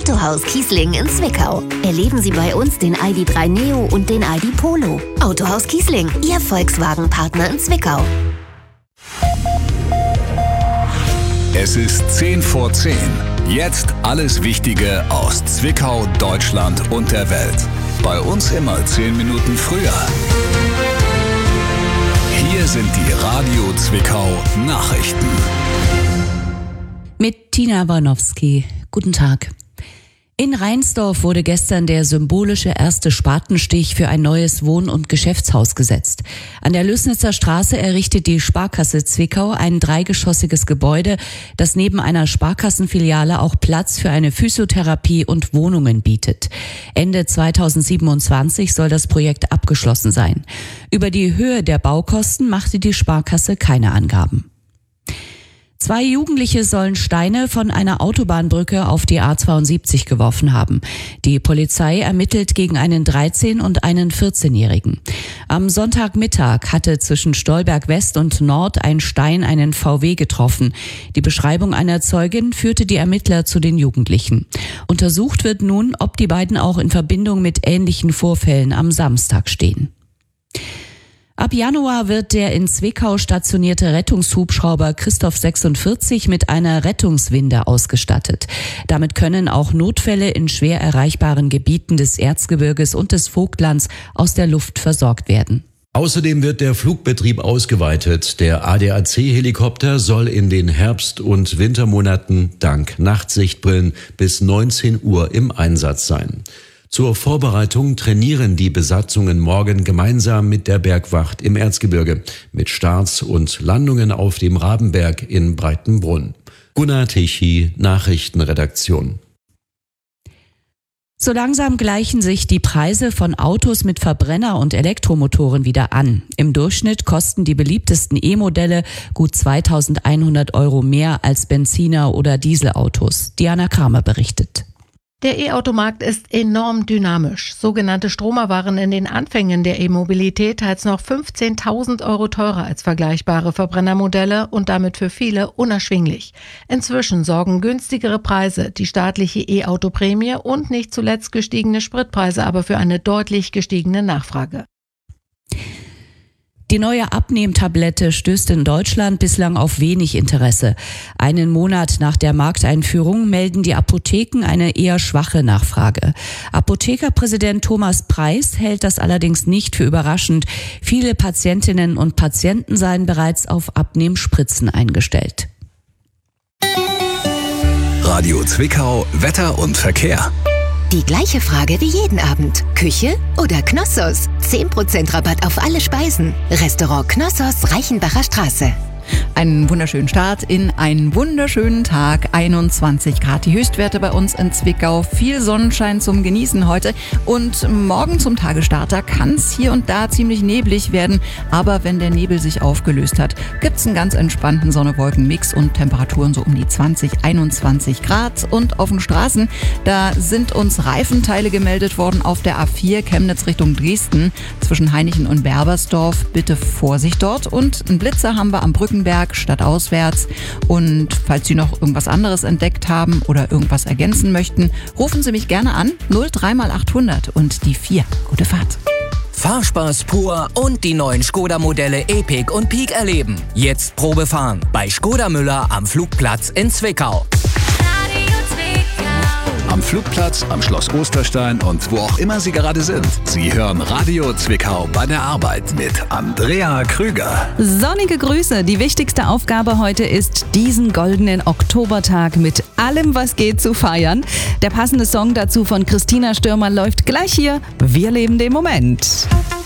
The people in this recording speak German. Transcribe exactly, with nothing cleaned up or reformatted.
Autohaus Kiesling in Zwickau. Erleben Sie bei uns den I D drei Neo und den I D Polo. Autohaus Kiesling, Ihr Volkswagen-Partner in Zwickau. Es ist zehn vor zehn. Jetzt alles Wichtige aus Zwickau, Deutschland und der Welt. Bei uns immer zehn Minuten früher. Hier sind die Radio Zwickau Nachrichten. Mit Tina Warnowski. Guten Tag. In Reinsdorf wurde gestern der symbolische erste Spatenstich für ein neues Wohn- und Geschäftshaus gesetzt. An der Lößnitzer Straße errichtet die Sparkasse Zwickau ein dreigeschossiges Gebäude, das neben einer Sparkassenfiliale auch Platz für eine Physiotherapie und Wohnungen bietet. Ende zweitausendsiebenundzwanzig soll das Projekt abgeschlossen sein. Über die Höhe der Baukosten machte die Sparkasse keine Angaben. Zwei Jugendliche sollen Steine von einer Autobahnbrücke auf die A zweiundsiebzig geworfen haben. Die Polizei ermittelt gegen einen dreizehn- und einen vierzehnjährigen. Am Sonntagmittag hatte zwischen Stolberg West und Nord ein Stein einen V W getroffen. Die Beschreibung einer Zeugin führte die Ermittler zu den Jugendlichen. Untersucht wird nun, ob die beiden auch in Verbindung mit ähnlichen Vorfällen am Samstag stehen. Ab Januar wird der in Zwickau stationierte Rettungshubschrauber Christoph sechsundvierzig mit einer Rettungswinde ausgestattet. Damit können auch Notfälle in schwer erreichbaren Gebieten des Erzgebirges und des Vogtlands aus der Luft versorgt werden. Außerdem wird der Flugbetrieb ausgeweitet. Der A D A C-Helikopter soll in den Herbst- und Wintermonaten dank Nachtsichtbrillen bis neunzehn Uhr im Einsatz sein. Zur Vorbereitung trainieren die Besatzungen morgen gemeinsam mit der Bergwacht im Erzgebirge mit Starts und Landungen auf dem Rabenberg in Breitenbrunn. Gunnar Tichy, Nachrichtenredaktion. So langsam gleichen sich die Preise von Autos mit Verbrenner- und Elektromotoren wieder an. Im Durchschnitt kosten die beliebtesten E-Modelle gut zweitausendeinhundert Euro mehr als Benziner- oder Dieselautos. Diana Kramer berichtet. Der E-Automarkt ist enorm dynamisch. Sogenannte Stromer waren in den Anfängen der E-Mobilität teils noch fünfzehntausend Euro teurer als vergleichbare Verbrennermodelle und damit für viele unerschwinglich. Inzwischen sorgen günstigere Preise, die staatliche E-Auto-Prämie und nicht zuletzt gestiegene Spritpreise aber für eine deutlich gestiegene Nachfrage. Die neue Abnehmtablette stößt in Deutschland bislang auf wenig Interesse. Einen Monat nach der Markteinführung melden die Apotheken eine eher schwache Nachfrage. Apothekerpräsident Thomas Preis hält das allerdings nicht für überraschend. Viele Patientinnen und Patienten seien bereits auf Abnehmspritzen eingestellt. Radio Zwickau, Wetter und Verkehr. Die gleiche Frage wie jeden Abend. Küche oder Knossos? zehn Prozent Rabatt auf alle Speisen. Restaurant Knossos, Reichenbacher Straße. Einen wunderschönen Start in einen wunderschönen Tag. einundzwanzig Grad die Höchstwerte bei uns in Zwickau. Viel Sonnenschein zum Genießen heute. Und morgen zum Tagesstarter kann es hier und da ziemlich neblig werden. Aber wenn der Nebel sich aufgelöst hat, gibt es einen ganz entspannten Sonne-Wolken-Mix und Temperaturen so um die zwanzig, einundzwanzig Grad. Und auf den Straßen, da sind uns Reifenteile gemeldet worden auf der A vier Chemnitz Richtung Dresden zwischen Hainichen und Berbersdorf. Bitte Vorsicht dort. Und einen Blitzer haben wir am Brückenberg stadtauswärts. Und falls Sie noch irgendwas anderes entdeckt haben oder irgendwas ergänzen möchten, rufen Sie mich gerne an. null drei mal achthundert und die vier. Gute Fahrt. Fahrspaß pur und die neuen Skoda-Modelle Epic und Peak erleben. Jetzt Probe fahren bei Skoda Müller am Flugplatz in Zwickau. Am Flugplatz, am Schloss Osterstein und wo auch immer Sie gerade sind. Sie hören Radio Zwickau bei der Arbeit mit Andrea Krüger. Sonnige Grüße. Die wichtigste Aufgabe heute ist, diesen goldenen Oktobertag mit allem, was geht, zu feiern. Der passende Song dazu von Christina Stürmer läuft gleich hier. Wir leben den Moment.